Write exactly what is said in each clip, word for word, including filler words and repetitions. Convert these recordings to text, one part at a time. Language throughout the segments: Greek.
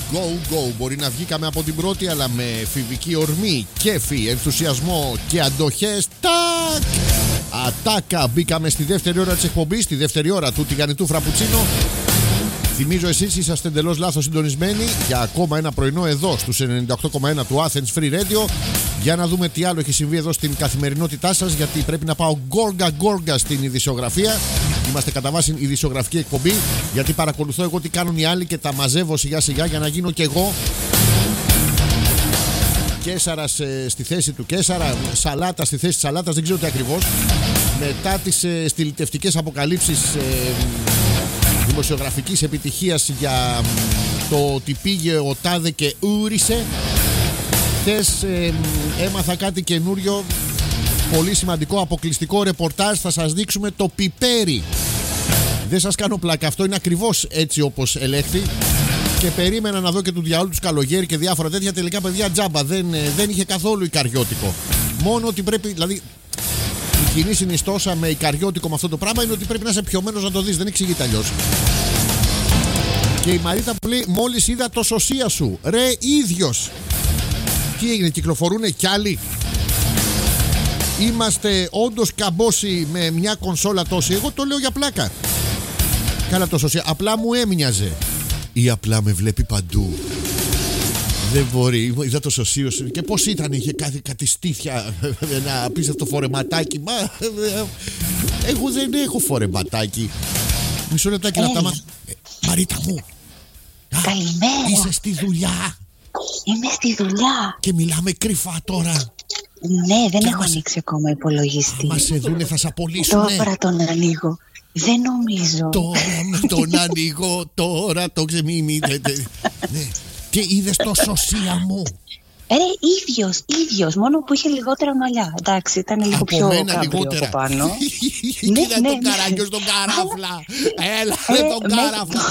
Go, go. Μπορεί να βγήκαμε από την πρώτη, αλλά με φιβική ορμή, κέφι, ενθουσιασμό και αντοχές. Τάκ! Ατάκα. Μπήκαμε στη δεύτερη ώρα της εκπομπής, στη δεύτερη ώρα του τηγανιτού φραπουτσίνο. Θυμίζω, εσείς είσαστε εντελώς λάθος συντονισμένοι για ακόμα ένα πρωινό εδώ στους ενενήντα οκτώ κόμμα ένα του Athens Free Radio. Για να δούμε τι άλλο έχει συμβεί εδώ στην καθημερινότητά σας, γιατί πρέπει να πάω γκόργα γκόργα στην ειδησιογραφία. Είμαστε κατά βάση ειδησιογραφική εκπομπή, γιατί παρακολουθώ εγώ τι κάνουν οι άλλοι και τα μαζεύω σιγά σιγά για να γίνω κι εγώ Κέσαρας ε, στη θέση του Κέσαρα, σαλάτα στη θέση της σαλάτας, δεν ξέρω τι ακριβώς. Μετά τις ε, στυλιτευτικές αποκαλύψεις ε, δημοσιογραφικής επιτυχίας για το ότι πήγε ο τάδε και ούρισε. Χθες ε, έμαθα κάτι καινούριο, πολύ σημαντικό, αποκλειστικό ρεπορτάζ. Θα σας δείξουμε το πιπέρι. Δεν σας κάνω πλάκα, αυτό είναι ακριβώς έτσι όπως ελέγχθη. Και περίμενα να δω και του διαόλου τους καλογέρι και διάφορα τέτοια. Τελικά, παιδιά, τζάμπα, δεν, δεν είχε καθόλου ικαριώτικο. Μόνο ότι πρέπει, δηλαδή, η κοινή συνιστόσα με ικαριώτικο με αυτό το πράγμα είναι ότι πρέπει να είσαι πιωμένος να το δεις. Δεν εξηγείται αλλιώς. Και η Μαρίτα που λέει, μόλις είδα το σωσία σου. Ρε, ίδιος. Τι έγινε, κυκλοφορούνε κι άλλοι? Είμαστε όντως καμπόσοι με μια κονσόλα τόση? Εγώ το λέω για πλάκα. Καλά το σωσία, απλά μου έμοιαζε. Ή απλά με βλέπει παντού. Δεν μπορεί, είδα το σωσίο σου. Και πώς ήταν, είχε κάτι, κάτι στήθια, ένα απίστευτο φορεματάκι. Μα εγώ δεν έχω φορεματάκι. Μισό λεπτάκι να τα μάθω. ε, Μαρίτα μου, καλημέρα. Είσαι στη δουλειά? Είμαι στη δουλειά. Και μιλάμε κρυφά τώρα? Ναι, δεν και έχω μας... ανοίξει ακόμα υπολογιστή. Μα σε δούνε, θα σε απολύσουνε. Τώρα τον ανοίγω. Δεν νομίζω. Τώρα με τον ανοίγω, τώρα το ξεμίμητε. Ναι. Και είδες το σωσία μου? Ε, ίδιος, ίδιος, μόνο που είχε λιγότερα μαλλιά. Εντάξει, ήταν λίγο από πιο μένα κάμπριο λιγότερα από πάνω. ναι, ναι, ναι, τον ναι. καράγκιο στον καράφλα. Έλα ρε τον καράφλα.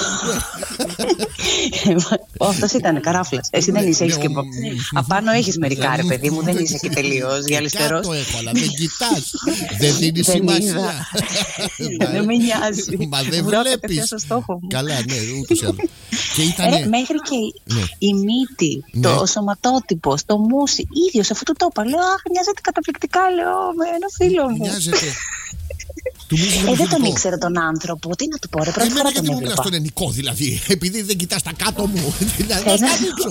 Αυτός ήταν καράφλας. Εσύ δεν είσαι, έχεις και απάνω έχεις μερικά, ρε παιδί μου, δεν είσαι και τελείως γυαλιστερός. Κάτω έχω, αλλά δεν κοιτάς. Δεν δίνει σημασία. Δεν με νοιάζει. Μα δεν βλέπεις. Καλά, ναι, ούτως ή άλλως. Μέχρι και η μύτη, το σωματότυπο, το μουσι, ίδιος, αφού του το είπα. Λέω, αχ, μοιάζεται καταπληκτικά, λέω, με ένα φίλο μου. Μοιάζεται. Ε, δεν τον ήξερα τον άνθρωπο. Τι να του πω, ρε, πρώτη φορά τον έβλεπα. Γιατί μου μιλάς στον ενικό, δηλαδή, επειδή δεν κοιτάς τα κάτω μου. Θες να δείξω?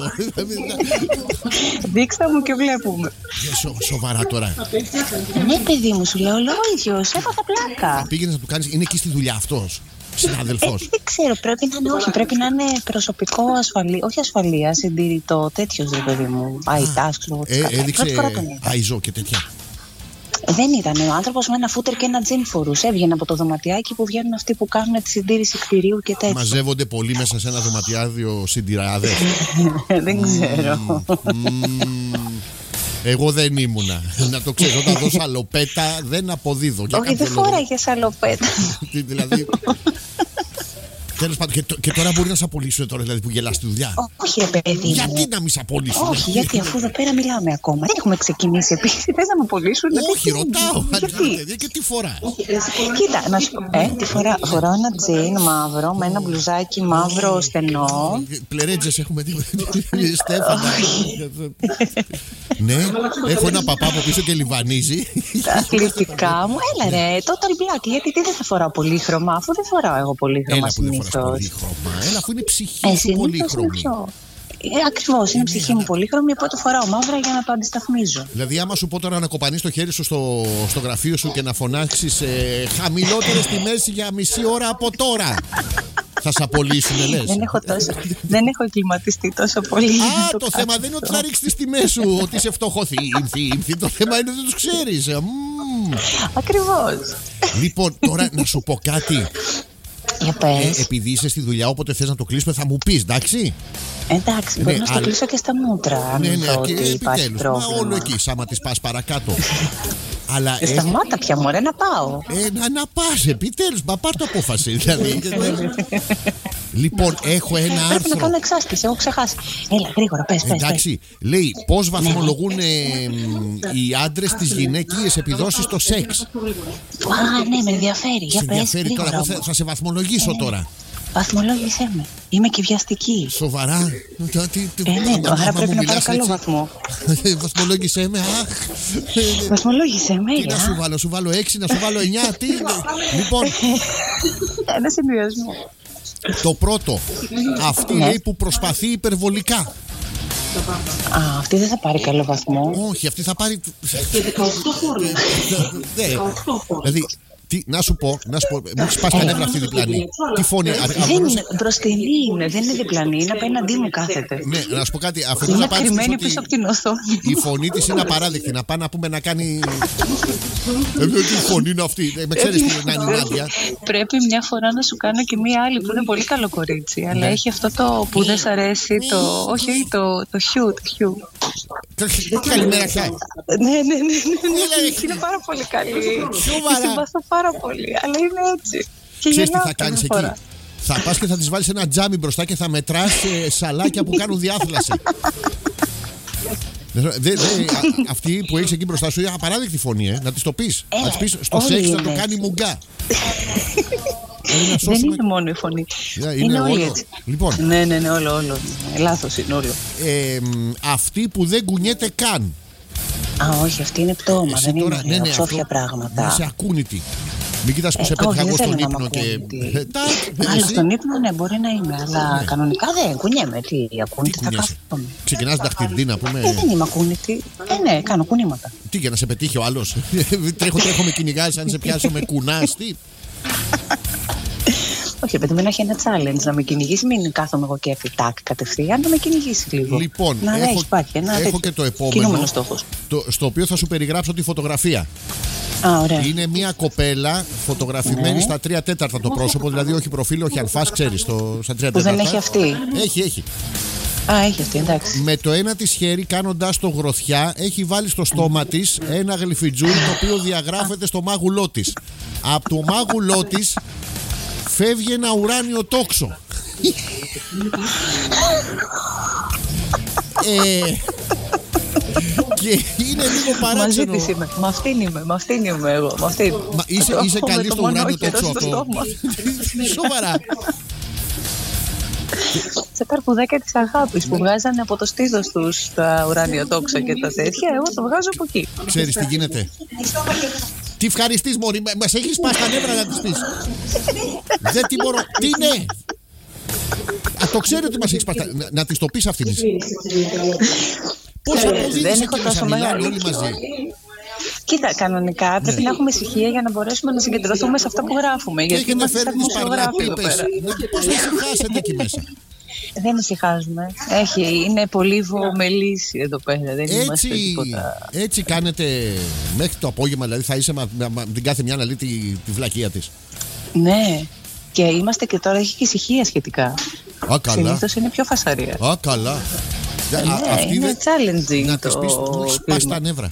Δείξτε μου και βλέπουμε. Σοβαρά τώρα? Ναι, παιδί μου, σου λέω, λέω ίδιος, έπαθα πλάκα. Πήγαινες να του κάνεις, είναι εκεί στη δουλειά αυτός? Συνάδελφος. Ε, δεν ξέρω, πρέπει να είναι, όχι, πρέπει να είναι προσωπικό ασφαλή, όχι ασφαλεία, συντηρητό, τέτοιος, ρε παιδί μου. Αϊτάς, ξέρω. Έδειξε αϊζό και τέτοια. Δεν ήταν ο άνθρωπος με ένα φούτερ και ένα τζιν φορούσε. Έβγαινε από το δωματιάκι που βγαίνουν αυτοί που κάνουν τη συντήρηση κτηρίου και τέτοια. Μαζεύονται πολύ μέσα σε ένα δωματιάδιο συντηράδες. Δεν ξέρω. Εγώ δεν ήμουνα. Να το ξέρω, όταν δω σαλοπέτα δεν αποδίδω. Όχι, δεν φοράγε σαλοπέτα. Δηλαδή. Τέλος πάντων, και, και τώρα μπορεί να σε απολύσουν τώρα, δηλαδή που γελάς στη δουλειά? Όχι, ρε παιδί. Γιατί να μην σε απολύσουν? Όχι, γιατί αφού εδώ πέρα μιλάμε ακόμα. Δεν έχουμε ξεκινήσει επίσης. Θες να με απολύσουν? Όχι, ρωτάω. Γιατί? Και τι φοράς? Κοίτα, να σου πω. Ε, τι φορά? Φοράω ένα τζιν μαύρο με ένα μπλουζάκι μαύρο στενό. Πλερέτζες έχουμε δει. Στέφανα. Ναι, έχω ένα παπά από πίσω και λιβανίζει. Τα αθλητικά μου. Έλα ρε, total black. Γιατί τι δεν θα φοράω πολύχρωμα, αφού δεν φοράω εγώ πολύχρωμα συνήθως. Έλα, αφού είναι ψυχή σου πολύχρωμη. Ε, ακριβώς, είναι ψυχή μου πολύχρωμη, οπότε φοράω μαύρα για να το αντισταθμίζω. Δηλαδή, άμα σου πω τώρα να κοπανείς το χέρι σου στο, στο γραφείο σου και να φωνάξεις ε, χαμηλότερες τιμές για μισή ώρα από τώρα, θα σε απολύσουνε, λες? Δεν έχω, τόσο, δεν έχω εγκληματιστεί τόσο πολύ. Α, το, το θέμα δεν είναι ότι θα ρίξεις τις τιμές σου, ότι είσαι φτωχοθύνθη. Το θέμα είναι ότι δεν τους ξέρεις. Ακριβώς. Λοιπόν, τώρα να σου πω κάτι. Ε, επειδή είσαι στη δουλειά, όποτε θες να το κλείσουμε θα μου πεις, εντάξει? Εντάξει, μπορεί ναι, να στο κλείσω και στα μούτρα. Ναι, ναι, και επιτέλους. Μα όλο εκεί, άμα τις πας παρακάτω. Αλλά ε, σταμάτα ε... πια, μωρέ, να πάω. Ε, να, να πας, επιτέλους, μα πάρ' το απόφαση. Δηλαδή. Λοιπόν, έχω ένα άρθρο. Πρέπει να κάνω εξάσκηση, έχω ξεχάσει. Έλα, γρήγορα, πες, πες. Εντάξει, πες. Λέει πώς βαθμολογούν ε, οι άντρες τις γυναίκειες επιδόσεις στο σεξ. Α, ναι, με ενδιαφέρει. Για σε πες, ενδιαφέρει τώρα, θα, θα σε βαθμολογήσω τώρα. Βαθμολόγησέ με. Είμαι και βιαστική. Σοβαρά. Ε, ναι, άρα πρέπει να πάρω καλό βαθμό. Βαθμολόγησέ με. Βαθμολόγησέ με. Τι να σου βάλω, σου βάλω έξι, να σου βάλω εννιά. Τι. Λοιπόν. Ένα συνδυασμό. Το πρώτο. Αυτή λέει που προσπαθεί υπερβολικά. Α, αυτή δεν θα πάρει καλό βαθμό. Όχι, αυτή θα πάρει. Και δεκαοκτώ φωνή. Δηλαδή. Τι, να σου πω, να σου πω, μου έχει σπάσει τα νεύρα αυτή διπλανή. Τι φωνή, δεν είναι μπροστινή, είναι, δεν είναι διπλανή, είναι απέναντί μου κάθεται. Ναι, να σου πω κάτι. Είναι κρυμμένη πίσω από την οθόνη. Η φωνή της είναι απαράδεκτη. Να πάει να πούμε να κάνει. Δεν ξέρω τι φωνή είναι αυτή. Με ξέρεις τι να είναι η Νάντια. Πρέπει μια φορά να σου κάνω και μία άλλη που είναι πολύ καλό κορίτσι. Αλλά έχει αυτό το που δεν σ' αρέσει. Το. Όχι, όχι, το χιού. Καλημέρα, χιάι. Ναι, ναι, ναι. Είναι πάρα πολύ καλή. Συμπαθώ πάρα πολύ, αλλά είναι έτσι. Ξέρεις τι θα κάνεις εκεί? Θα πας και θα της βάλεις ένα τζάμι μπροστά και θα μετράς σαλάκια που κάνουν διάθλαση. Δε, δε, αυτή που έχεις εκεί μπροστά σου είναι απαράδεκτη φωνή, ε. Να της το πεις. Ε, να της πεις στο σεξ να το κάνει μουγκά. Δεν είναι μόνο η φωνή. Είναι, είναι όλο. Έτσι. Λοιπόν, ναι, ναι, ναι, όλο, όλο. Λάθος είναι όλο. Ε, αυτή που δεν κουνιέται καν. Α, όχι, αυτή είναι πτώμα. Δεν τώρα, είναι ναι, ναι, ψόφια πράγματα. Είσαι ακούνητη. Μην κοιτάς που ε, σε πέτυχα εγώ στον ύπνο και. Άλλο στον ύπνο, ναι, μπορεί να είμαι. Αλλά κανονικά δεν κουνιέμαι. Τι ακούνητη θα κάθομαι. Ξεκινάς δαχτυλίδι να πούμε. Ε, δεν είμαι ακούνητη. Ε, ναι, κάνω κουνήματα. Τι, για να σε πετύχει ο άλλος? Τρέχω, τρέχω με κυνηγάς, αν σε πιάσω με κουνάς, τι. Όχι, επειδή να έχει ένα challenge να με κυνηγήσει, μην κάθομαι εγώ και φυτάκ κατευθείαν, να με κυνηγήσει λίγο. Λοιπόν, να έχω, υπάρχει ένα έχω και το επόμενο, το, στο οποίο θα σου περιγράψω τη φωτογραφία. Α, ωραία. Είναι μια κοπέλα φωτογραφημένη ναι. στα τρία τέταρτα το πρόσωπο, δηλαδή όχι προφίλ, όχι αλφάς, ξέρεις, στο, στα τρία τέταρτα. Που δεν έχει αυτή. Έχει, έχει. Α, έχει αυτή, εντάξει. Με το ένα της χέρι, κάνοντας το γροθιά, έχει βάλει στο στόμα της ένα γλυφιτζούρι το οποίο διαγράφεται στο μάγουλό της. Από το μάγουλό της φεύγει ένα ουράνιο τόξο. ε, και είναι λίγο παράξενο. Μαζί της είμαι. Μ' αυτήν είμαι. Μ' αυτήν είμαι εγώ. Μ' αυτήν. Μα είσαι, είσαι καλή στο ουράνιο τόξο αυτό? Σοβαρά. Σε καρπουδάκια της αγάπης που βγάζανε από το στήθος τους τα ουράνια τόξα και τα τέτοια, εγώ το βγάζω από εκεί. Ξέρεις τι γίνεται? Τι ευχαριστείς, μωρή, μας έχεις πάει στα νεύρα να της πεις. Δεν τι μπορώ, τι είναι? Α, το ξέρω ότι μας έχεις πάει στα... Να, να της το πεις αυτήν. Πώς αποδίδεις εκεί μέσα, μιλάνε όλοι μαζί? Κοίτα, κανονικά πρέπει ναι. να έχουμε ησυχία για να μπορέσουμε να συγκεντρωθούμε σε αυτά που γράφουμε. Και γιατί έχετε φέρει τις παρλαπίπες. Πώς θα ησυχάσετε εκεί μέσα? Δεν ησυχάζουμε. Έχει, είναι πολύ βομελής εδώ πέρα. Δεν έτσι, είμαστε τίποτα. Έτσι κάνετε μέχρι το απόγευμα, δηλαδή θα είσαι με την κάθε μια να λέει τη, τη βλακεία της. Ναι. Και είμαστε και τώρα, έχει και ησυχία σχετικά. Α, καλά. Συνήθως είναι πιο φασαρία. Α, καλά. Ναι, Α, αυτή είναι δε... challenging. Να της πεις, μου έχεις πάει στα νεύρα.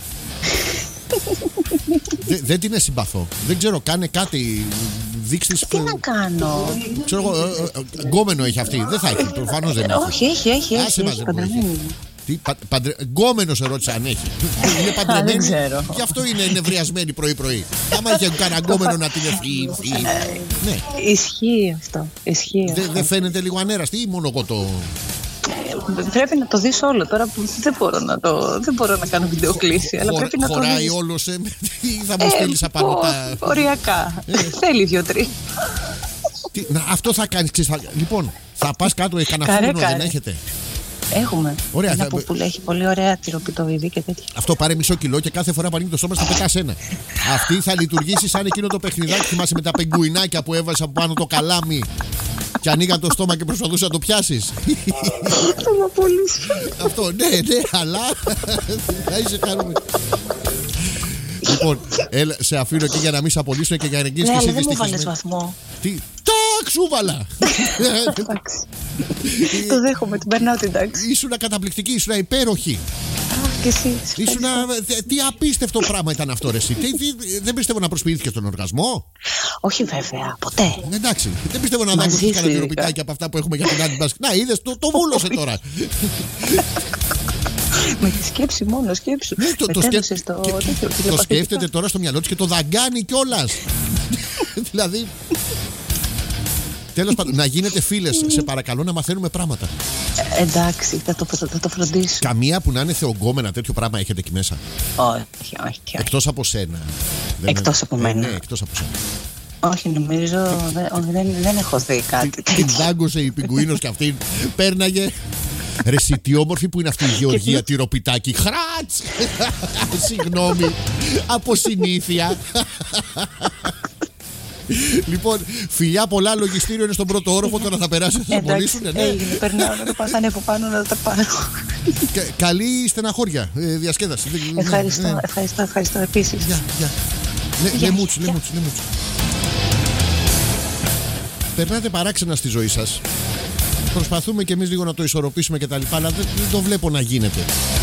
Δεν δε την συμπαθώ. Δεν ξέρω, κάνε κάτι. Δείξεις. Τι να κάνω? Ξέρω εγώ, γκόμενο έχει αυτή. Δεν θα έχει, προφανώς δεν έχει. Όχι, έχει, έχει. Άσε μας, δεν έχει. Τι, πα, παντρε... Γκόμενο σε ρώτησα αν έχει. Είναι παντρεμένη. Γι' αυτό είναι νευριασμένη πρωί-πρωί. Άμα είχε κανένα γκόμενο να την ευχηθεί. Ναι. Ισχύει αυτό. Ισχύει. Δεν δε φαίνεται λίγο ανέραστη ή μόνο εγώ το. Πρέπει να το δεις όλο τώρα που δεν μπορώ να, το, δεν μπορώ να κάνω βιντεοκλήση. Αλλά πρέπει να χωράει το δεις. Όλο σε... θα μου στείλεις ε, απάνω τα... Οριακά. Ε. Θέλει δύο-τρία. Αυτό θα κάνεις. Θα... Λοιπόν, θα πας κάτω, κανένα φούρνο δεν έχετε? Έχουμε. Ωραία, ένα θα... που, που έχει πολύ ωραία τυροπιτοβιδί και τέτοια. Αυτό πάρε μισό κιλό και κάθε φορά που ανοίγει το στόμα θα πετάς ένα. Αυτή θα λειτουργήσει σαν εκείνο το παιχνιδάκι, θυμάσαι, με τα πεγκουινάκια που έβαζε από πάνω το καλάμι και ανοίγαν το στόμα και προσπαθούσε να το πιάσεις. Αυτό, ναι, ναι, αλλά θα είσαι χαρούμενη. Λοιπόν, έλα, σε αφήνω και για να μην σε απολύσουν και για να εγγύσεις και εσύ δυστυχισμένη. Δεν μου βάλες βαθμό. Τι, τάκ, σου βάλα. Το δέχομαι, την περνάω την τάξη. Ήσουνα καταπληκτική, ήσουνα υπέροχη. Και εσύ. Ήσουνα, τι απίστευτο πράγμα ήταν αυτό, ρε εσύ. Δεν πιστεύω να προσποιήθηκες τον οργασμό. Όχι βέβαια, ποτέ. Εντάξει, δεν πιστεύω να δάκωσες κανένα τυροπιτάκι από αυτά που έχουμε για την άλλη μπάσκετ. Να, είδες, το, το βούλωσε τώρα. Με τη σκέψη μόνο, σκέψου. Ναι, το, το, σκέ... το... Και... το σκέφτεται τώρα στο μυαλό της και το δαγκάνει κιόλας. Δηλαδή. Τέλος πάντων, να γίνετε φίλες. Σε παρακαλώ, να μαθαίνουμε πράγματα. Ε, εντάξει, θα το, θα το φροντίσω. Καμία που να είναι θεογκόμενα, τέτοιο πράγμα έχετε εκεί μέσα? Όχι, όχι. όχι. Εκτός από σένα. Εκτός από μένα. Ναι, εκτός από σένα. Όχι, νομίζω δεν, δεν, δεν έχω δει κάτι. Την δάγκωσε η πιγκουίνος και αυτή πέρναγε. Ρε εσύ, τι όμορφη που είναι αυτή η Γεωργία τυροπιτάκι. Χράτς! Συγγνώμη, από συνήθεια. Λοιπόν, φιλιά πολλά, λογιστήριο είναι στον πρώτο όροφο. Τώρα θα περάσει, θα απολύσουνε. Ναι, έγινε, περνάω να το πάθανε από πάνω να τα πάρω. Καλή στεναχώρια, διασκέδαση. Ευχαριστώ, ευχαριστώ, ευχαριστώ επίσης. Λεμούτσι, λεμούτσι, λεμούτσι. Περνάτε παράξενα στη ζωή σας. Προσπαθούμε και εμείς λίγο να το ισορροπήσουμε και τα λοιπά, αλλά δεν, δεν το βλέπω να γίνεται.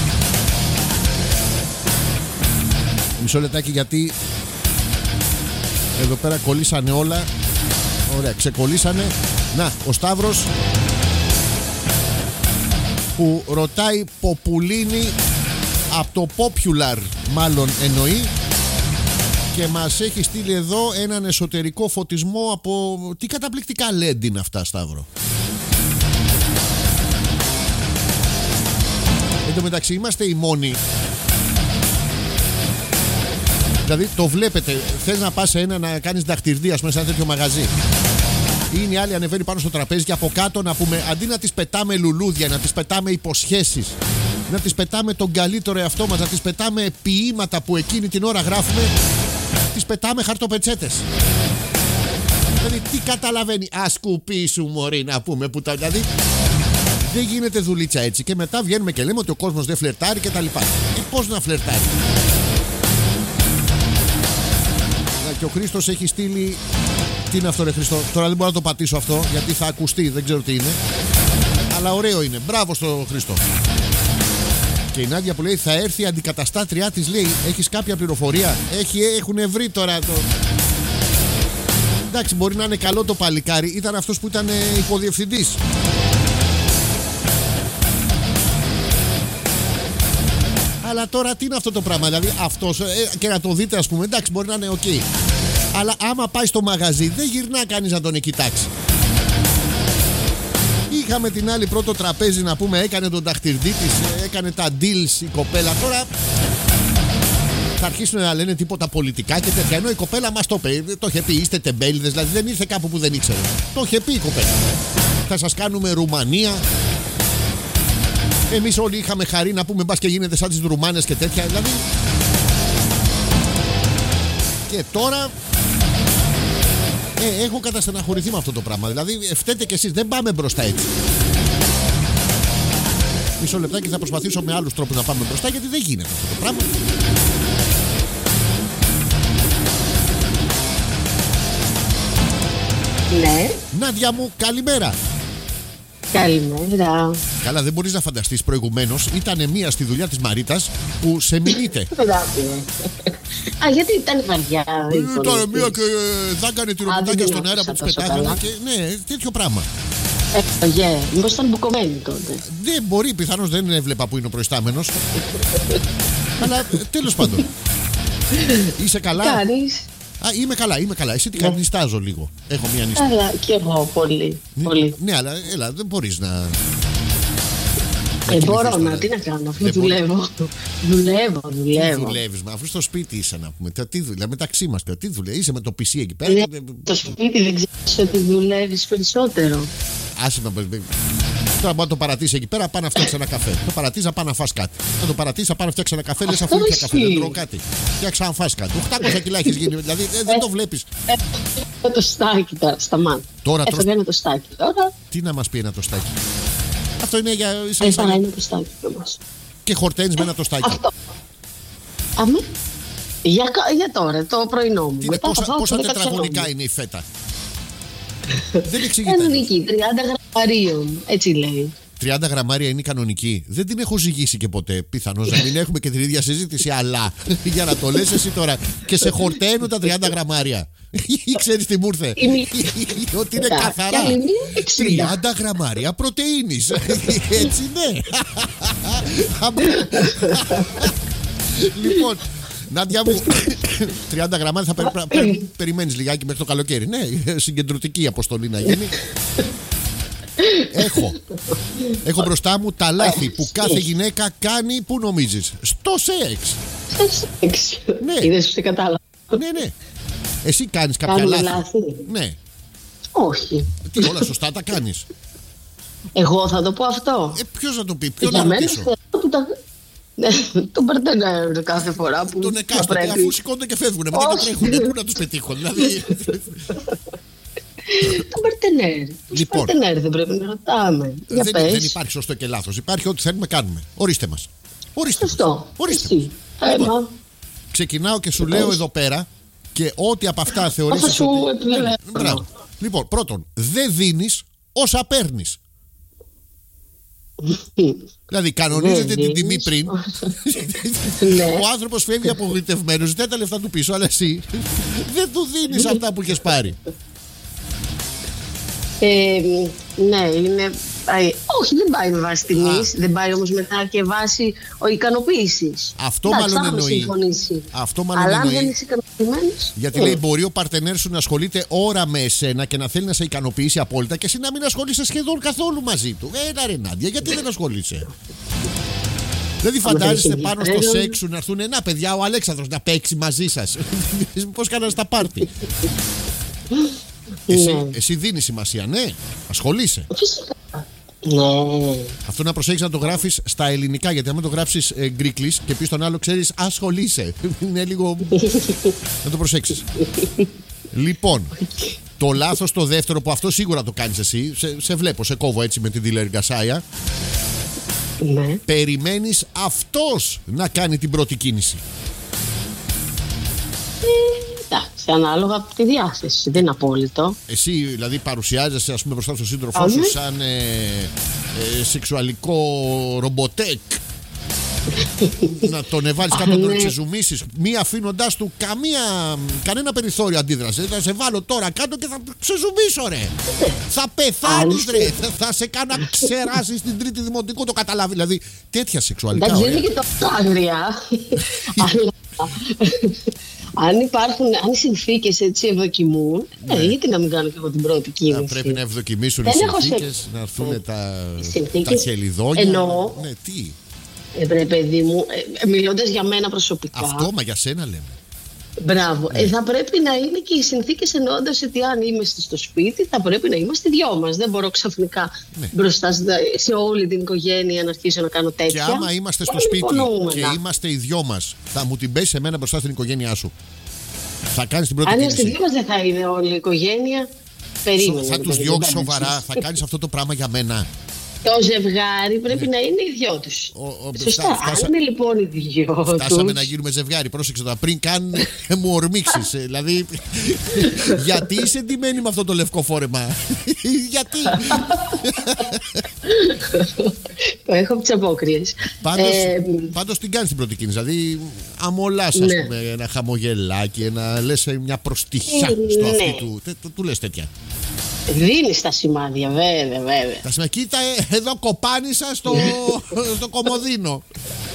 Μισό λεπτάκι, γιατί εδώ πέρα κολλήσανε όλα. Ωραία, ξεκολλήσανε. Να, ο Σταύρος που ρωτάει Ποπουλίνη από το Popular, μάλλον εννοεί, και μας έχει στείλει εδώ έναν εσωτερικό φωτισμό από... Τι καταπληκτικά λέντ είναι αυτά, Σταύρο. Εν τω μεταξύ είμαστε οι μόνοι. Δηλαδή το βλέπετε, θες να πας σε ένα να κάνεις δαχτυλίδι, ας πούμε, σε ένα τέτοιο μαγαζί. Είναι οι άλλοι ανεβαίνει πάνω στο τραπέζι και από κάτω να πούμε, αντί να τις πετάμε λουλούδια, να τις πετάμε υποσχέσεις, να τις πετάμε τον καλύτερο εαυτό μας, να τις πετάμε ποίηματα που εκείνη την ώρα γράφουμε, τις πετάμε χαρτοπετσέτες. Δηλαδή τι καταλαβαίνει, ασκουπίσου μωρή να πούμε που τα... Δηλαδή δεν γίνεται δουλίτσα έτσι. Και μετά βγαίνουμε και λέμε ότι ο κόσμος δεν φλερτάρει και τα λοιπά. Ε, πώς να φλερτάρει? Και ο Χρήστος έχει στείλει... Τι είναι αυτό, ρε Χριστό? Τώρα δεν μπορώ να το πατήσω αυτό, γιατί θα ακουστεί, δεν ξέρω τι είναι. Αλλά ωραίο είναι, μπράβο στο Χριστό. Και η Νάντια που λέει θα έρθει η αντικαταστάτριά της, λέει, έχεις κάποια πληροφορία? Έχει, έχουν βρει τώρα το... Εντάξει, μπορεί να είναι καλό το παλικάρι. Ήταν αυτός που ήταν υποδιευθυντής. Αλλά τώρα τι είναι αυτό το πράγμα? Δηλαδή αυτός, ε, και να το δείτε, ας πούμε, εντάξει, μπορεί να είναι ok. Αλλά άμα πάει στο μαγαζί, δεν γυρνά κανείς να τον κοιτάξει. Είχαμε την άλλη πρώτο τραπέζι, να πούμε, έκανε τον δαχτυλίδι της, έκανε τα deals η κοπέλα. Τώρα θα αρχίσουν να λένε τίποτα πολιτικά και τέτοια. Ενώ η κοπέλα μας το είπε, το είχε πει, είστε τεμπέληδες, δηλαδή δεν ήρθε κάπου που δεν ήξερε. Το είχε πει η κοπέλα. Θα σας κάνουμε Ρουμανία. Εμείς όλοι είχαμε χαρεί να πούμε, μπας και γίνεται σαν τις Ρουμάνες και τέτοια. Δηλαδή. Και τώρα ε, έχω καταστεναχωρηθεί με αυτό το πράγμα. Δηλαδή φταίτε κι εσείς, δεν πάμε μπροστά έτσι. Μισό λεπτάκι, θα προσπαθήσω με άλλους τρόπους να πάμε μπροστά, γιατί δεν γίνεται αυτό το πράγμα. Ναι. Νάντια μου, καλημέρα. Καλημέρα. Καλά, δεν μπορείς να φανταστείς, προηγουμένως ήταν μία στη δουλειά της Μαρίτας που σε μηνύτε. Α, γιατί ήταν βαριά. Ήταν μία και δάγκανε τη ρομποτάκια στον αέρα που τους πετάγανε και ναι, τέτοιο πράγμα. Ε, γε, μήπως ήταν μπουκωμένη τότε. Δεν μπορεί, πιθανώς δεν έβλεπα που είναι ο προϊστάμενος. Αλλά τέλος πάντων. Είσαι καλά? Κάνεις. Α, είμαι καλά, είμαι καλά. Εσύ τι κάνεις? Νιστάζω λίγο. Έχω μία νίστα. Αλλά και εγώ πολύ. Ναι, πολύ. ναι, αλλά έλα, δεν μπορείς να. Ε, μπορώ να, τι να κάνω, αφού δουλεύω. δουλεύω, δουλεύω. Τι δουλεύεις, μα αφού στο σπίτι είσαι, να πούμε. Τι δουλεύει, μεταξύ μας, τι δουλεύει, είσαι με το πι σι εκεί πέρα. Ναι, το σπίτι δεν ξέρεις ότι δουλεύεις περισσότερο. Άσε να πει. Τώρα μπορεί να το παρατήσει εκεί πέρα, πάει να φτιάξει ένα καφέ. Το παρατήσει να πάει να φας κάτι. Να το παρατήσει να πάει να φτιάξει ένα καφέ, λες αφού είναι καφέ, δεν τρώω κάτι. Φτιάξα να φας κάτι. οκτακόσια κιλά έχεις γίνει, δηλαδή δεν το βλέπεις. Έφαγα το στάκι τώρα, σταμάτα. Τώρα έφαγα ένα το στάκι τώρα. Τι να μας πει ένα τοστάκι? Αυτό είναι για. Έφαγα ένα τοστάκι όμως. Και χορταίνεις με ένα τοστάκι. Αυτό. Αμέ. Για, για τώρα, το πρωινό μου. Είναι, πόσα πόσα τετραγωνικά είναι η φέτα? Δεν εξηγείται. Κανονική, τριάντα γραμμαρίων. Έτσι λέει. τριάντα γραμμάρια είναι η κανονική. Δεν την έχω ζυγίσει και ποτέ. Πιθανώς να μην έχουμε και την ίδια συζήτηση. Αλλά για να το λες εσύ τώρα και σε χορταίνουν τα τριάντα γραμμάρια. Ή ξέρεις τι μου ήρθε? Ότι είναι καθαρά τριάντα γραμμάρια πρωτεΐνης. Έτσι ναι. Λοιπόν, Νάντια μου, τριάντα γραμμάρια θα περι, περι, περιμένεις λιγάκι μέχρι το καλοκαίρι. Ναι, συγκεντρωτική αποστολή να γίνει. Έχω. Έχω μπροστά μου τα λάθη που κάθε γυναίκα κάνει, που νομίζεις? Στο σεξ. Στο σεξ. Ναι. Είδες που σε κατάλαβα. Ναι, ναι. Εσύ κάνεις κάποια Κάνουμε λάθη? λάθη. Ναι. Όχι. Τι, όλα σωστά τα κάνεις? Εγώ θα το πω αυτό. Ε, ποιος θα το πει, ποιον Για να μένα ρωτήσω? θέλω του τα... Ναι, τον περτενέρ κάθε φορά που Τον εκάστοτε, πρέπει. αφού σηκώνονται και φεύγουν, μετά και τρέχουν. Πού να τους πετύχω, δηλαδή. Τον περτενέρ. Λοιπόν. Τον περτενέρ δεν πρέπει να ρωτάμε. Για δεν, πες. δεν υπάρχει σωστό και λάθος. Υπάρχει ό,τι θέλουμε κάνουμε. Ορίστε μας. Ορίστε Σωστό. μας. Ορίστε Εσύ. μας. Λοιπόν, Έμα. ξεκινάω και σου λέω εδώ πέρα και ό,τι από αυτά θεωρήσεις Θα σου ότι... επιβεβαιώσω. Μπράβο. Λοιπόν, πρώτον, δεν δίνεις όσα παίρνεις. Δηλαδή, κανονίζεται Δεν την τιμή δίνεις. πριν. Ναι. Ο άνθρωπος φεύγει απογοητευμένος, ζητάει τα λεφτά του πίσω, αλλά εσύ δεν του δίνεις αυτά που έχεις πάρει. Ε, ναι, είναι. πάει- όχι, δεν πάει με βάση τιμής, Α. δεν πάει όμως μετά και βάση ικανοποίησης. Αυτό Εντάξει, μάλλον θα έχουμε εννοεί. συμφωνήσει. Αυτό μάλλον Αλλά αν εννοεί. δεν είσαι ικανοποιημένος. Γιατί ε, λέει, μπορεί ο παρτενέρ σου να ασχολείται ώρα με εσένα και να θέλει να σε ικανοποιήσει απόλυτα και εσύ να μην ασχολείσαι σχεδόν καθόλου μαζί του. Έλα ρε Νάντια, γιατί δεν ασχολείσαι? Δηλαδή, Άμα δεν φαντάζεστε έχει πάνω στο ενδιαφέρον. σεξ σου να έρθουν ένα παιδιά, ο Αλέξανδρος να παίξει μαζί σας. Πώς κάνανε τα πάρτι. Εσύ, Ναι. εσύ δίνεις σημασία, ναι, ασχολείσαι. Φυσικά. Ναι. Αυτό να προσέχεις να το γράφεις στα ελληνικά, γιατί αν το γράψεις ε, γκρίκλις και πεις στον άλλο, ξέρεις, ασχολείσαι. Είναι λίγο. Να το προσέξεις. Λοιπόν, το λάθος το δεύτερο, που αυτό σίγουρα το κάνεις εσύ, σε, σε βλέπω, σε κόβω έτσι με την τηλεργασάια. Ναι. Περιμένεις αυτός να κάνει την πρώτη κίνηση. Εντάξει, ανάλογα από τη διάθεση. Δεν είναι απόλυτο. Εσύ δηλαδή παρουσιάζεσαι, ας πούμε, μπροστά στον σύντροφό Α, σου ναι. σαν ε, ε, σεξουαλικό ρομποτέκ. Να τον εβάλεις κάτω, να τον ναι. ξεζουμίσεις, μη αφήνοντάς του καμία, κανένα περιθώριο αντίδραση. Θα σε βάλω τώρα κάτω και θα ξεζουμίσω, ρε. Θα πεθάνεις, ρε. Θα, θα σε κάνω να ξεράσεις στην τρίτη δημοτικού, το καταλάβει. Δηλαδή τέτοια σεξουαλικά Εντάξει, δεν ωραία. είναι και τόσο άγρια. Αλλά αν υπάρχουν, αν οι συνθήκες έτσι ευδοκιμούν, ε, γιατί να μην κάνω και εγώ την πρώτη Θα κίνηση. πρέπει να ευδοκιμήσουν οι Δεν έχω συνθήκες, σε- να έρθουν τα, τα συνθήκες. χελιδόνια. Εννοώ. Ναι, τι. Ε, βρε, παιδί μου, ε, μιλώντας για μένα προσωπικά. Αυτό, μα για σένα λέμε. Μπράβο. Ε, θα πρέπει να είναι και οι συνθήκες, εννοώντας ότι αν είμαστε στο σπίτι, θα πρέπει να είμαστε δυο μας. Δεν μπορώ ξαφνικά Ναι. μπροστά στα- σε όλη την οικογένεια να αρχίσω να κάνω Και τέτοια. άμα είμαστε στο Πολύ σπίτι υπονοούμενα. και είμαστε οι δυο μας, θα μου την πέσει εμένα μπροστά στην οικογένειά σου. Θα κάνεις την πρώτη Αν είμαστε κίνηση. δυο μας, δεν θα είναι όλη η οικογένεια. Περίμενε. Θα ρε τους παιδί, διώξεις δεν σοβαρά, θα κάνεις αυτό το πράγμα για μένα. Το ζευγάρι πρέπει να είναι οι δυο τους. Ο- ο- Σωστά. φτά- φτάσα- Αν είναι λοιπόν οι δυο Φτάσαμε τους, να γίνουμε ζευγάρι. Πρόσεξε τώρα, πριν καν μου ορμήξεις. ε, Δηλαδή, γιατί είσαι εντυμένη με αυτό το λευκό φόρεμα? Γιατί? το έχω από τις απόκριες. Πάντως, Ε, πάντως την κάνεις την πρώτη κίνηση. Δηλαδή, αμολάς, ας Ναι. πούμε, ένα χαμογελάκι, ένα λες ε, μια προστιχιά Ε, στο ναι. αυτί του. Τε- του. Του λες τέτοια. δίνεις τα σημάδια, βέβαια, βέβαια. Τα σημαίνει, κοίτα, ε, εδώ κοπάνισα στο, στο κομμωδίνο.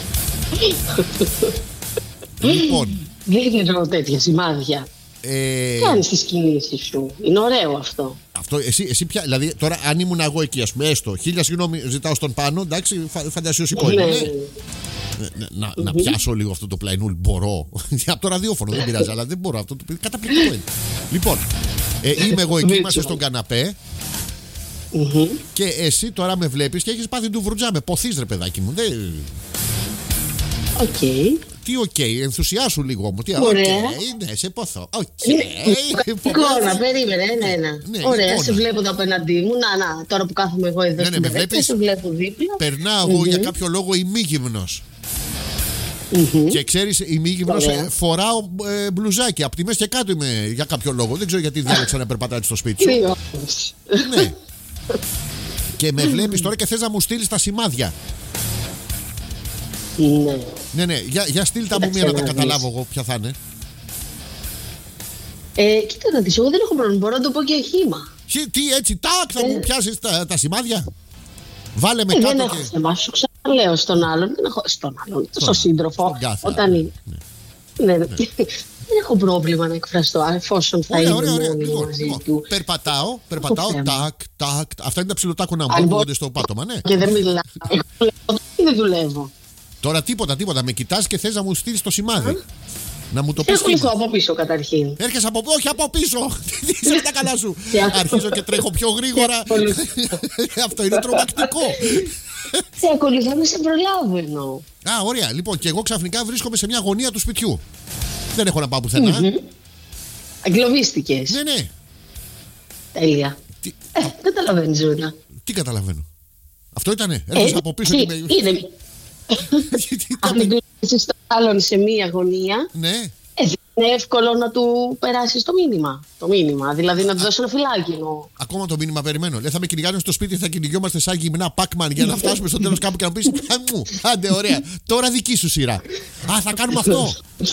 Λοιπόν, Δεν δίνω τέτοια σημάδια. ε, Κάνεις τις κινήσεις σου. Είναι ωραίο αυτό. αυτό, εσύ, εσύ πια, δηλαδή, τώρα αν ήμουν εγώ εκεί, ας πούμε, έστω, χίλια συγγνώμη, ζητάω στον πάνω, εντάξει, φα, φαντασιωσικό είναι, Ναι, ναι. Να, να, να πιάσω λίγο αυτό το πλαϊνούλ, μπορώ. Από το ραδιόφωνο δεν πειράζει, αλλά δεν μπορώ. Αυτό το καταπληκτικό είναι. Λοιπόν, ε, είμαι εγώ εκεί, είμαστε στον καναπέ Μμμ. και εσύ τώρα με βλέπεις και έχεις πάθει του βρουτζά. Με ποθείς, ρε παιδάκι μου. Δεν... Οκ. Τι οκ, ενθουσιάσου λίγο μου. Τι, Ωραία. οκ, ναι, σε ποθώ. Οκ. Εικόνα, περίμενε, ένα-ένα. Ναι, Ωραία, εικόνα. σε βλέπω εδώ απέναντί μου. Να, να, τώρα που κάθομαι εγώ εδώ Ναι, ναι, στην με τηλεόραση, βλέπεις? σε βλέπω δίπλα. Περνάω εγώ για κάποιο λόγο ημίγυμνος. Και ξέρεις, ημίγυμνος Ωραία. ε, φοράω ε, μπλουζάκι. Από τη μέση και κάτω είμαι για κάποιο λόγο. Δεν ξέρω γιατί διάλεξα να περπατάτε στο σπίτι σου. Τι όμως. Ναι. Και με βλέπεις τώρα και θες να μου στείλεις τα σημάδια. Ναι. Ναι, ναι, για, για στείλ τα μου μία να τα καταλάβω εγώ ποια θα είναι. Ε, κοίτα να δεις, εγώ δεν έχω πρόβλημα. Μπορώ να το πω και χήμα. Τι, τι έτσι, τάκ, θα μου πιάσεις τα, τα σημάδια. Βάλε με Ε, δεν κάτω έχω και... θέμα, σου ξαναλέω στον άλλον. Δεν έχω στον άλλον, στον σύντροφο. Στον κάθε Όταν άλλο. είναι. Ναι. Ναι, ναι. Δεν έχω πρόβλημα να εκφραστώ εφόσον θα ωραία, είναι ωραία, ωραία. μόνη Λοιπόν, μαζί λοιπόν, του. Περπατάω, περπατάω, τάκ, τάκ. Αυτά είναι τα ψιλοτάκωνα που ακούγονται στο πάτωμα, ναι. Και δεν μιλάω. Δεν δουλεύω. Τώρα τίποτα, τίποτα. Με κοιτάς και θες να μου στείλεις το σημάδι. Να μου το πεις. Έχω από πίσω καταρχήν. Έρχεσαι από, όχι από πίσω. Τι είσαι τα καλά σου. Αρχίζω και τρέχω πιο γρήγορα. Αυτό είναι τρομακτικό. Σε ακολουθώ να σε προλάβω εννοώ. Α, ωραία. Λοιπόν, και εγώ ξαφνικά βρίσκομαι σε μια γωνία του σπιτιού. Δεν έχω να πάω πουθενά. Εγκλωβίστηκες. Ναι, ναι. Τέλεια. Τι... Ε, καταλαβαίνεις, Ζούνα. Τι καταλαβαίνω. Αυτό ήτανε. Έρχεσαι από πίσω και με. Είναι. Αν δουλεύεις στο άλλον σε μία γωνία. Ναι. Ε, είναι εύκολο να του περάσει το μήνυμα. Το μήνυμα, δηλαδή να του δώσει ένα φυλάκι. Εννοώ. Ακόμα το μήνυμα περιμένω. Λέει, θα με κυνηγάνε στο σπίτι, θα κυνηγιόμαστε σαν γυμνά Pac-Man για να φτάσουμε στο τέλος κάπου και να πει: μου, άντε, ωραία. Τώρα δική σου σειρά. Α, θα κάνουμε αυτό.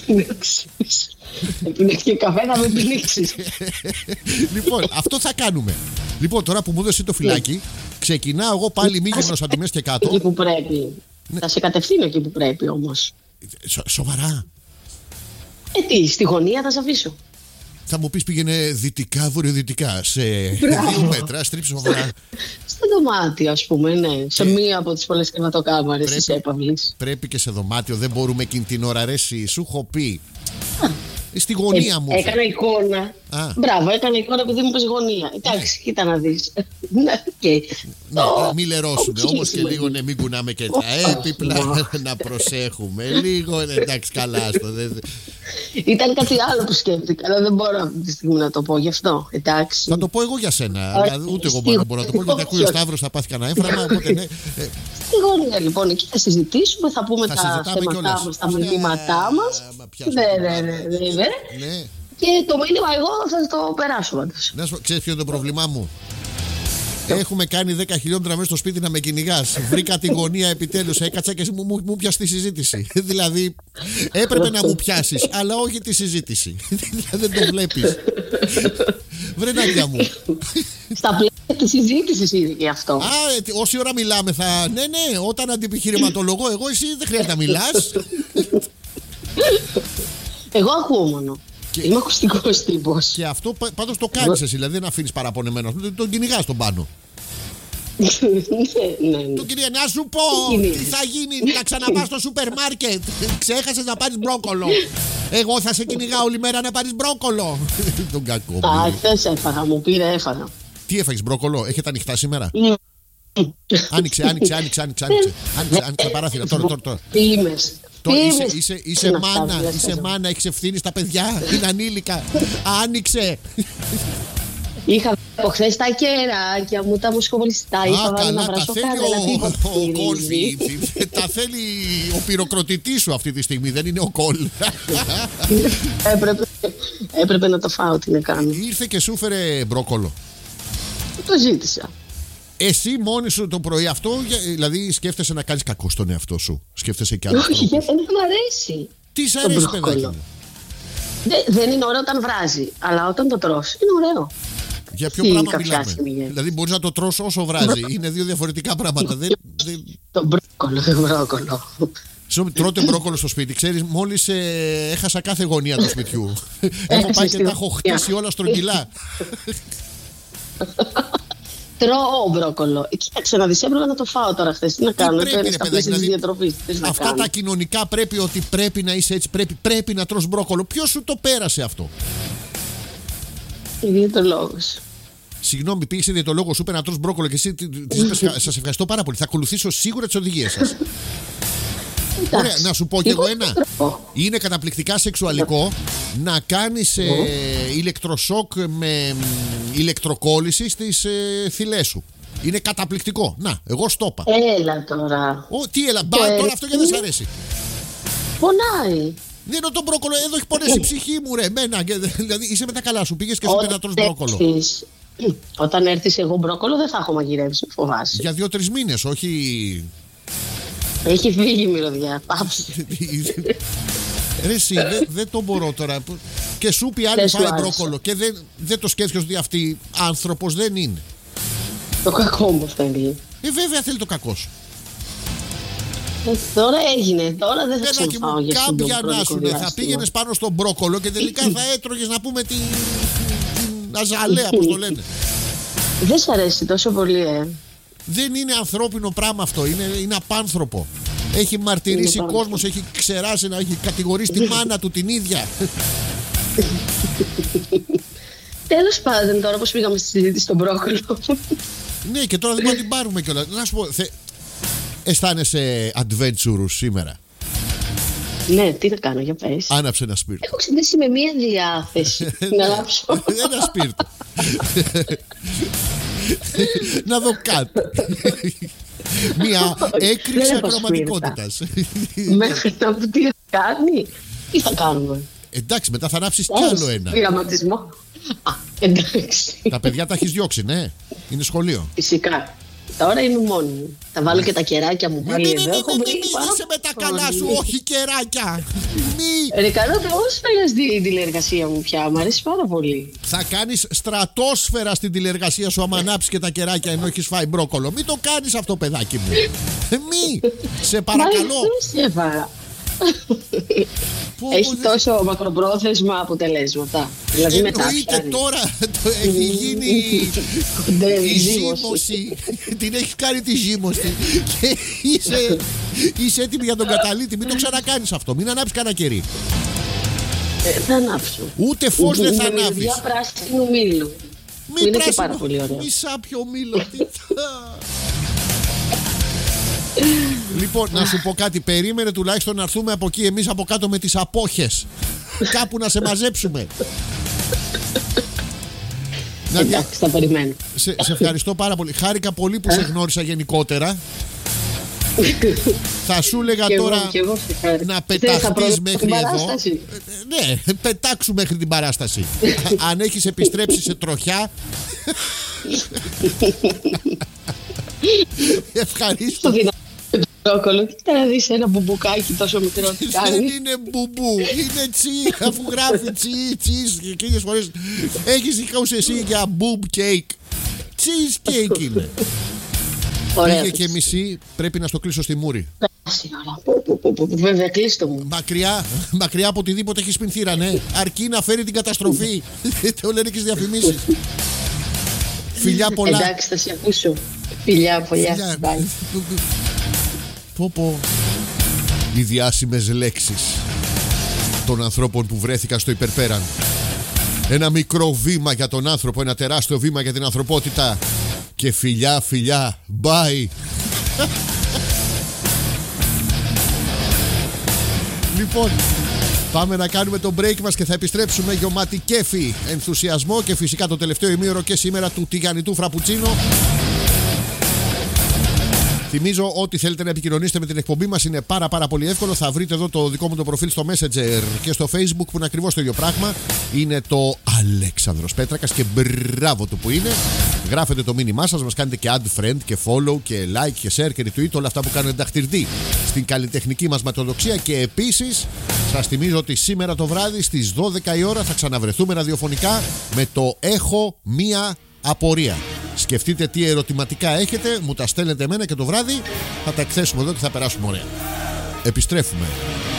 Επινέξει και καφέ να με πνίξει. Λοιπόν, αυτό θα κάνουμε. Λοιπόν, τώρα που μου έδωσε το φυλάκι, ξεκινάω εγώ πάλι Μύκηνος από τη μέση και κάτω. Εκεί που πρέπει. Θα σε κατευθύνω εκεί που πρέπει όμως. Σοβαρά. Ε, τι, στη γωνία θα σε αφήσω. Θα μου πεις πήγαινε δυτικά, βορειοδυτικά, σε δύο μέτρα, στρίψε σοβαρά. Στο δωμάτιο, ας πούμε, ναι. Σε μία από τις πολλές κρεβατοκάμαρες της έπαυλης. Πρέπει και σε δωμάτιο, δεν μπορούμε εκείνη την ώρα, ρε, σου έχω πει. Στη γωνία ε, μου. Έκανα εικόνα. Α. Μπράβο, έκανα εικόνα επειδή μου πες γωνία. Εντάξει, κοίτα να δεις. Okay. Ναι, oh, μην λερώσουμε. Oh, όμως και λίγο ναι, μην κουνάμε και τα έπιπλα. Να προσέχουμε. Λίγο, εντάξει, καλά στο. Ήταν κάτι άλλο που σκέφτηκα, αλλά δεν μπορώ αυτή τη στιγμή να το πω γι' αυτό. Εντάξει. Θα το πω εγώ για σένα. Δηλαδή, ούτε εγώ μπορώ, μπορώ να το πω γιατί ακούει ο Σταύρος, θα πάθει κανένα έφραμα. Οπότε, ναι. Στη γωνία λοιπόν, εκεί θα συζητήσουμε, θα πούμε θα τα θέματά μας, τα μηνύματά μας. Ναι, ναι, ναι, ναι. Και το μήνυμα εγώ θα το περάσω πάντως. Να σου ξέρεις ποιο είναι το πρόβλημά μου. Έχουμε κάνει δέκα χιλιόμετρα μέσα στο σπίτι να με κυνηγάς. Βρήκα τη γωνία επιτέλους. Έκατσα και εσύ μου, μου, μου πιάσεις τη συζήτηση. Δηλαδή έπρεπε να μου πιάσεις, αλλά όχι τη συζήτηση. Δεν το βλέπεις. Βρε Νάντια μου. Στα πλαίσια της συζήτησης είναι και αυτό. Α, όση ώρα μιλάμε θα. Ναι, ναι, όταν αντιπιχειρηματολογώ εγώ, εσύ δεν χρειάζεται να μιλάς. Εγώ ακούω μόνο. Και... Είμαι ακουστικός τύπος. Και αυτό πάντως το κάνεις εσύ, δηλαδή δεν αφήνεις παραπονεμένο. Τον κυνηγάς τον πάνω. ναι, ναι, ναι. Τον κυρία, να σου πω τι θα γίνει, να ξαναπάς στο σούπερ μάρκετ. Ξέχασες να πάρεις μπρόκολο. Εγώ θα σε κυνηγάω όλη μέρα να πάρεις μπρόκολο. Τον κακό. Α, χθες έφαγα, μου πήρε, έφαγα. Τι έφαγες, μπρόκολο, έχετε ανοιχτά σήμερα? Άνοιξε, άνοιξε, άνοιξε, άνοιξε. Άνοιξε, άνοιξε παράθυρα, τώρα, τώρα, τώρα. Είσαι, είσαι, είσαι μάνα, είσαι μάνα, έχεις ευθύνη στα παιδιά, είναι ανήλικα. Άνοιξε. Είχα από χθες τα κεράκια μου, τα μουσικοβολιστά. Είχα βάλει να βράσω κάρτα. Ο Κόλφι. Τα θέλει ο πυροκροτητής σου αυτή τη στιγμή, δεν είναι ο Κόλ. Έπρεπε να το φάω, τι να κάνω. Ήρθε και σου φέρε μπρόκολο. Το ζήτησα. Εσύ μόνη σου το πρωί αυτό, δηλαδή σκέφτεσαι να κάνεις κακό στον εαυτό σου? Σκέφτεσαι κι άλλο? Όχι, γιατί δεν μου αρέσει. Τι σ' αρέσει, παιδάκι μου? Δεν είναι ωραίο όταν βράζει, αλλά όταν το τρως είναι ωραίο. Για ποιο πράγμα μιλάμε? Δηλαδή μπορείς να το τρως όσο βράζει. Είναι δύο διαφορετικά πράγματα. δεν, δεν... Το μπρόκολο, το μπρόκολο. Τρώτε μπρόκολο στο σπίτι. Ξέρεις, μόλις ε, έχασα κάθε γωνία του σπιτιού. Έχω πάει και τα έχω χτίσει όλα στρογγυλά. Τρώω μπρόκολο. Κοίταξε να δεις, έπρεπε να το φάω τώρα χθες. Τι να κάνω, πρέπει στα πλαίσια της διατροφής. Αυτά τα κοινωνικά πρέπει ότι πρέπει να είσαι έτσι, πρέπει, πρέπει να τρως μπρόκολο. Ποιος σου το πέρασε αυτό? Ιδιαιτολόγος. Συγγνώμη, πήγες ιδιαιτολόγο, σου είπε να τρως μπρόκολο και εσύ της είπες σας ευχαριστώ πάρα πολύ. Θα ακολουθήσω σίγουρα τις οδηγίες σας. Ωραία, να σου πω κι εγώ ένα. Είναι καταπληκτικά σεξουαλικό να κάνεις ε, ηλεκτροσόκ με ηλεκτροκόλληση στις ε, θυλές σου. Είναι καταπληκτικό. Να, εγώ στο είπα. Έλα τώρα. Ο, τι έλα, μπα, τώρα αυτό και δεν σ' αρέσει. Πονάει. Δεν είναι το μπρόκολο, εδώ έχει πονέσει η ψυχή μου, ρε. Μένα, δηλαδή είσαι με τα καλά σου, πήγες και σου να τρως μπρόκολο. Όταν έρθεις εγώ μπρόκολο δεν θα έχω μαγειρεύσει, φοβάσαι. Για δύο-τρεις μήνες, όχι. Έχει φύγει η μυρωδιά. Πάψε. Ρε εσύ, δεν δε το μπορώ τώρα. Και σου πει άλλη φάει μπρόκολο και δεν δε το σκέφτεσαι ότι αυτή άνθρωπος δεν είναι. Το κακό μου θέλει. Ε, βέβαια θέλει το κακό σου. Ε, τώρα έγινε, τώρα δεν θα ξαναφάω για κάποια να σου θα πήγαινες πάνω στον μπρόκολο και τελικά θα έτρωγες να πούμε την, την αζαλέα, πώς το λένε. Δεν σ' αρέσει τόσο πολύ, ε. Δεν είναι ανθρώπινο πράγμα αυτό, είναι, είναι απάνθρωπο. Έχει μαρτυρήσει κόσμος, έχει ξεράσει, να έχει κατηγορήσει τη μάνα του την ίδια. Τέλος πάντων, τώρα πώς πήγαμε στη συζήτηση στον μπρόκολο. Ναι, και τώρα δεν μπορούμε να την πάρουμε κιόλας. Να σου πω, θε... αισθάνεσαι adventurous σήμερα? Ναι, τι να κάνω, για πες. Άναψε ένα σπίρτο. Έχω ξυπνήσει με μία διάθεση να ανάψω. Ένα σπίρτο. Να δω κάτι. Μία έκρηξη ακροματικότητας. Μέχρι να μου τι θα κάνει. Τι θα κάνουμε? Εντάξει, μετά θα ανάψεις κι άλλο ένα. Πειραματισμό. Α, εντάξει. Τα παιδιά τα έχεις διώξει, ναι? Είναι σχολείο. Φυσικά. Τώρα είμαι μόνη μου. Θα βάλω και τα κεράκια μου πάλι εδώ. Μην είσαι με τα καλά σου, όχι κεράκια. Μη. Ρε καλό, πώς φέρνεις την τηλεεργασία μου πια, μου αρέσει πάρα πολύ. Θα κάνεις στρατόσφαιρα στην τηλεεργασία σου άμα ανάψεις και τα κεράκια ενώ έχεις φάει μπρόκολο. Μην το κάνεις αυτό, παιδάκι μου. Μη. Σε παρακαλώ. Έχει τόσο μακροπρόθεσμα αποτελέσματα. Δηλαδή μετά. Εννοείται τώρα έχει γίνει η ζύμωση. Την έχεις κάνει τη ζύμωση και είσαι, είσαι έτοιμη για τον καταλήτη. Μην το ξανακάνεις αυτό. Μην ανάψεις κανένα κερί. Ε, θα ανάψω. Ούτε φως δεν θα ανάβεις. Μια πράσινου μήλου. Μη είναι και πάρα πολύ ωραίο. Μη σάπιο μήλο. Λοιπόν, να σου πω κάτι. Περίμενε τουλάχιστον να έρθουμε από εκεί εμείς από κάτω με τις απόχες. Κάπου να σε μαζέψουμε. Εντάξει, θα περιμένω. Σε, σε ευχαριστώ πάρα πολύ. Χάρηκα πολύ που σε γνώρισα γενικότερα. Θα σου έλεγα τώρα εγώ, εγώ να πεταχτείς μέχρι εδώ. Ναι, πετάξου μέχρι την παράσταση. Αν έχεις επιστρέψει σε τροχιά. Ευχαριστώ. Μπρόκολο, κοίτα να δεις ένα μπουμπουκάκι τόσο μικρό τι κάνει. Δεν είναι μπουμπού, είναι τσι, αφού γράφει τσι, τσις και εκείνες φορές έχεις δει εσύ για μπουμπ κέικ. Τσις κέικ είναι. Πήγε και μισή, πρέπει να στο κλείσω στη μούρη. Βέβαια, κλείστο μου. Μακριά, μακριά από οτιδήποτε έχει σπινθήρα, ναι. Αρκεί να φέρει την καταστροφή. Το λένε και στις διαφημίσεις. Φιλιά πολλά. Εντάξει, θα σε ακούσω. Φιλιά πολλά. Πω πω. Οι διάσημες λέξεις των ανθρώπων που βρέθηκαν στο υπερπέραν. Ένα μικρό βήμα για τον άνθρωπο, ένα τεράστιο βήμα για την ανθρωπότητα. Και φιλιά, φιλιά, bye. Λοιπόν, πάμε να κάνουμε το break μας και θα επιστρέψουμε γεμάτη κέφι, ενθουσιασμό και φυσικά το τελευταίο ημίωρο και σήμερα του τηγανιτού φραπουτσίνο. Θυμίζω ότι θέλετε να επικοινωνήσετε με την εκπομπή μας είναι πάρα πάρα πολύ εύκολο. Θα βρείτε εδώ το δικό μου το προφίλ στο Messenger και στο Facebook που είναι ακριβώς το ίδιο πράγμα. Είναι το Αλέξανδρος Πέτρακας και μπράβο του που είναι. Γράφετε το μήνυμά σας, μας κάνετε και add friend και follow και like και share και retweet, όλα αυτά που κάνουν ενταχτηρτή στην καλλιτεχνική μας ματοδοξία. Και επίσης σας θυμίζω ότι σήμερα το βράδυ στις δώδεκα η ώρα θα ξαναβρεθούμε ραδιοφωνικά με το Έχω Μία Απορία. Σκεφτείτε τι ερωτηματικά έχετε, μου τα στέλνετε εμένα και το βράδυ θα τα εκθέσουμε εδώ και θα περάσουμε ωραία. Επιστρέφουμε.